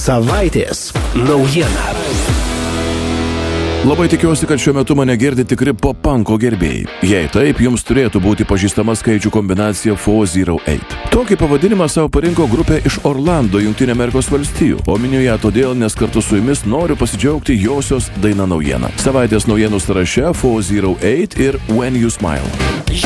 Savaitės naujiena. Labai tikiuosi, kad šiuo metu mane girdi tikri pop-punko gerbėjai. Jei taip, jums turėtų būti pažįstama skaičių kombinacija 408. Tokį pavadinimą savo parinko grupė iš Orlando, Jungtinių Amerikos valstijų. O miniu ją todėl, nes kartu su jumis noriu pasidžiaugti josios daina naujiena. Savaitės naujienų sąraše 408 ir When You Smile.